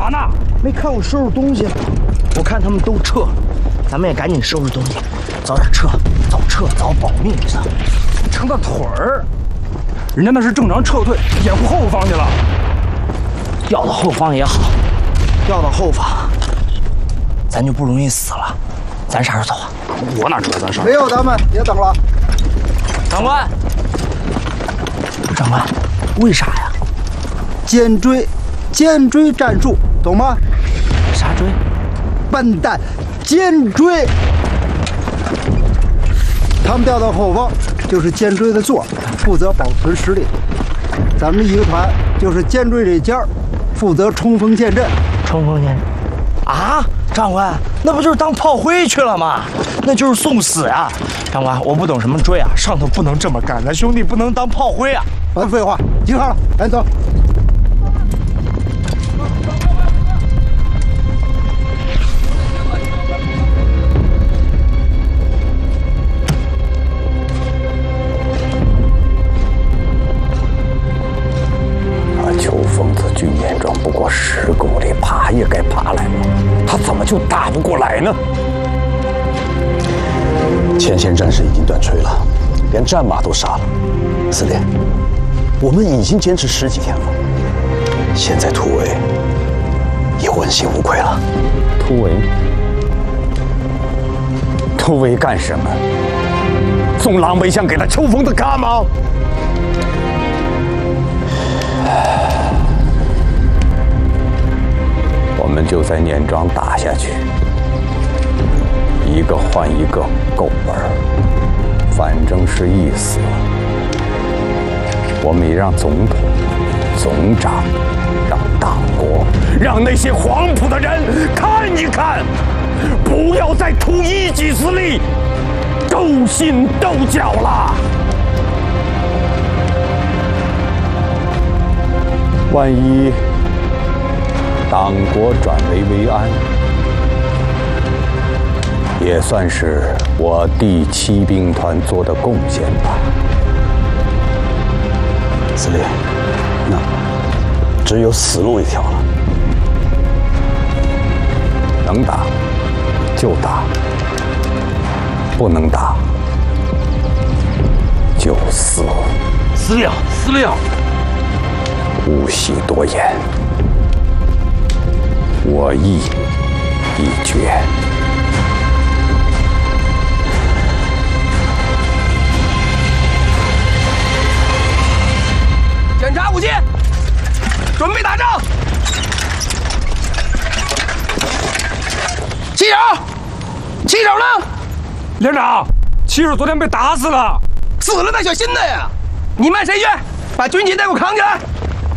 啥呢？ 没看我收拾东西？我看他们都撤了，咱们也赶紧收拾东西，早点撤，早撤早保命，知道吗？ 撑个腿儿，人家那是正常撤退，掩护后方去了。 调到后方也好，调到后方，咱就不容易死了。咱啥时候走啊？ 我哪知道咱啥？ 没有，咱们别等了。 长官，长官，为啥呀？ 尖锥战术，懂吗？ 啥锥？ 笨蛋，尖锥。他们调到后方就是尖锥的座，负责保存实力。咱们一个团就是尖锥这尖儿，负责冲锋陷阵。 冲锋陷阵？啊，长官，那不就是当炮灰去了吗？那就是送死呀！长官，我不懂什么锥啊，上头不能这么干，咱兄弟不能当炮灰啊！ 别废话，集合了，赶紧走。 秋疯子距严庄不过10公里，爬也该爬来了，他怎么就打不过来呢？前线战士已经断炊了，连战马都杀了。司令，我们已经坚持10几天了，现在突围也问心无愧了。突围干什么？送狼狈像给他秋疯子看吗？我们就在碾庄打下去，一个换一个够本儿，反正是一死。我们也让总统、总长、让党国、让那些黄埔的人看一看，不要再图一己私利，斗心斗角了。万一党国转危为安，也算是我第7兵团做的贡献吧。司令，那只有死路一条了。能打就打，不能打就死。 司令， 勿喜多言，我意已决。 检查武器，准备打仗。旗手呢？ 连长，旗手昨天被打死了， 死了再选新的呀！你们谁去？把军旗再给我扛起来！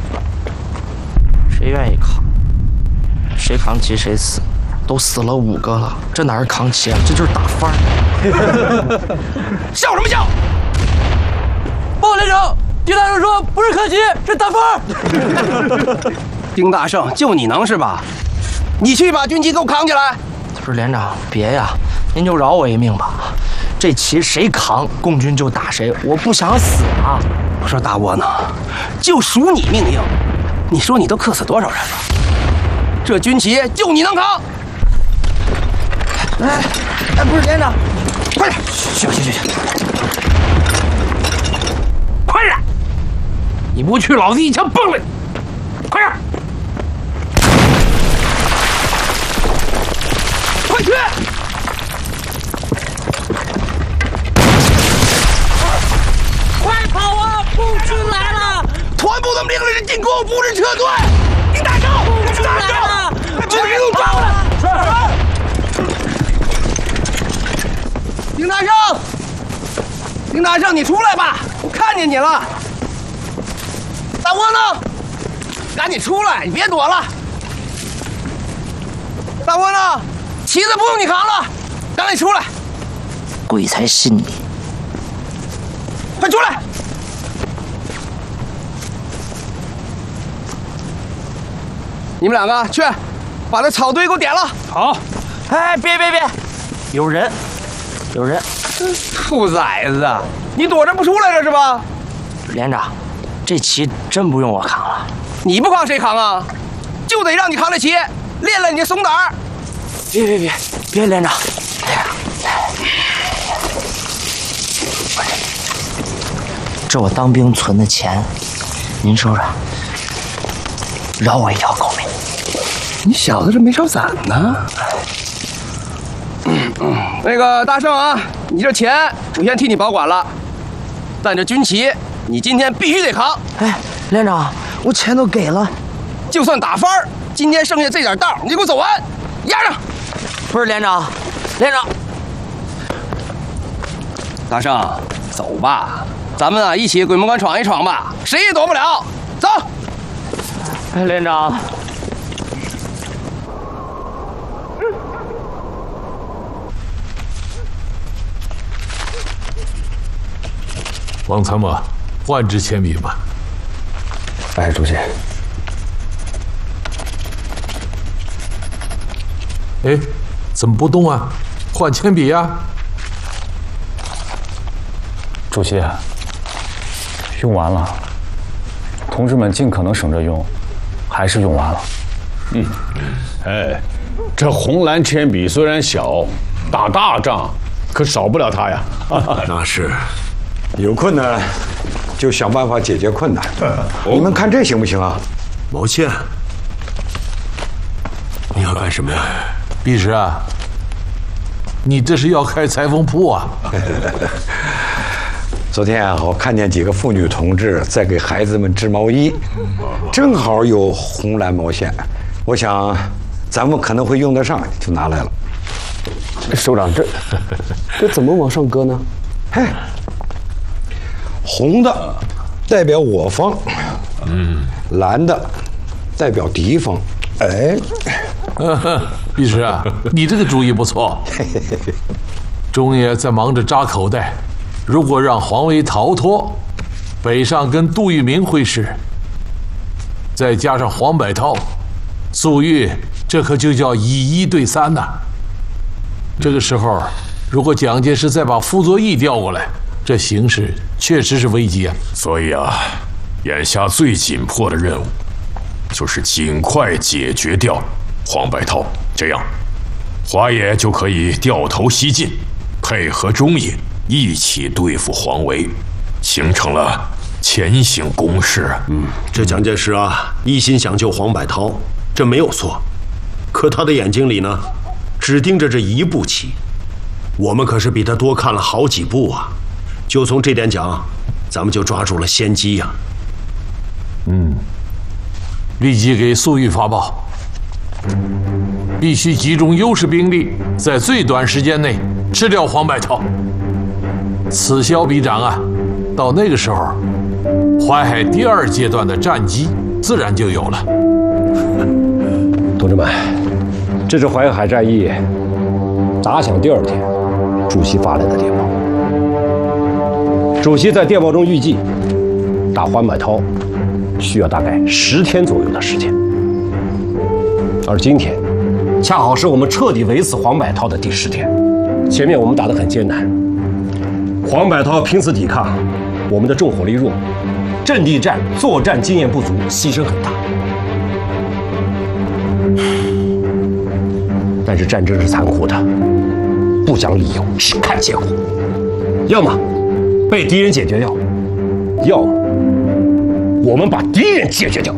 谁愿意扛？谁扛旗谁死。都死了5个了，这哪是扛旗啊？这就是打翻儿！ 笑什么笑？ 报连长，丁大圣说不是扛旗，是打翻儿。 丁大圣，就你能是吧？你去把军旗给我扛起来！ 不是连长，别呀，您就饶我一命吧。这旗谁扛，共军就打谁，我不想死啊！ 我说大窝囊，就属你命硬。你说你都克死多少人了？这军旗就你能扛！ 哎，不是连长， 快点！行，快点！你不去，老子一枪崩了你！快点！快去！ 快跑啊！共军来了！ 团部的命令是进攻，不是撤退。丁大圣， 共军来了！ 把人都抓过来！丁大圣，丁大圣，你出来吧，我看见你了。大窝囊，赶紧出来，你别躲了。大窝囊，旗子不用你扛了，赶紧出来。 鬼才信你！ 快出来！你们两个去，把那草堆给我点了。 好。 哎，别，有人。 兔崽子，你躲着不出来了是吧？ 连长，这旗真不用我扛了。 你不扛谁扛啊？ 就得让你扛得起，练练你的怂胆儿。 别，连长！这我当兵存的钱，您收着，饶我一条狗命。 你小子这没少攒呢。那个大圣啊，你这钱我先替你保管了，但这军旗你今天必须得扛。 哎，连长，我钱都给了， 就算打翻儿，今天剩下这点道你给我走完，压上。 不是连长， 大圣，走吧，咱们啊一起鬼门关闯一闯吧，谁也躲不了。走。 哎，连长。 王参谋，换支铅笔吧。 哎，主席。 哎，怎么不动啊？换铅笔呀！ 主席，用完了，同志们尽可能省着用，还是用完了。 哎，这红蓝铅笔虽然小，打大仗可少不了它呀。 那是，有困难就想办法解决困难。你们看这行不行啊？ 毛线，你要干什么呀？ 毕师啊，你这是要开裁缝铺啊？ 昨天啊，我看见几个妇女同志在给孩子们织毛衣，正好有红蓝毛线，我想咱们可能会用得上，就拿来了。 首长，这怎么往上搁呢？ 嘿，红的代表我方，蓝的代表敌方。哎， 毕师啊，你这个主意不错。钟爷在忙着扎口袋，如果让黄维逃脱，北上跟杜聿明会师，再加上黄百韬、粟裕，这可就叫以1对3呐。这个时候，如果蒋介石再把傅作义调过来，这形势确实是危机啊。 所以啊，眼下最紧迫的任务，就是尽快解决掉黄百韬，这样，华野就可以掉头西进，配合中野一起对付黄维，形成了前行攻势。 这蒋介石啊，一心想救黄百韬，这没有错。可他的眼睛里呢，只盯着这一步棋，我们可是比他多看了好几步啊。就从这点讲，咱们就抓住了先机呀。 立即给粟裕发报，必须集中优势兵力，在最短时间内吃掉黄百韬。此消彼长啊，到那个时候，淮海第2阶段的战机自然就有了。 同志们，这是淮海战役打响第2天，主席发来的电报。主席在电报中预计，打黄百韬需要大概10天左右的时间，而今天恰好是我们彻底围死黄百韬的第10天。前面我们打得很艰难，黄百韬拼死抵抗，我们的重火力弱，阵地战作战经验不足，牺牲很大。但是战争是残酷的，不讲理由，只看结果。要么被敌人解决掉，要么我们把敌人解决掉。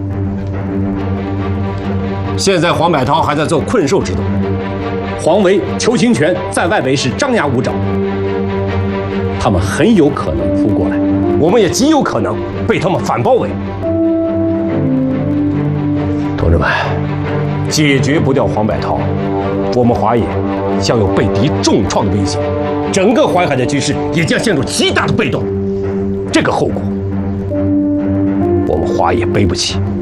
现在黄百韬还在做困兽之斗，黄维、裘清泉在外围是张牙舞爪，他们很有可能扑过来，我们也极有可能被他们反包围。同志们，解决不掉黄百韬，我们华野将有被敌重创的危险，整个淮海的局势也将陷入极大的被动。这个后果，我们华野背不起。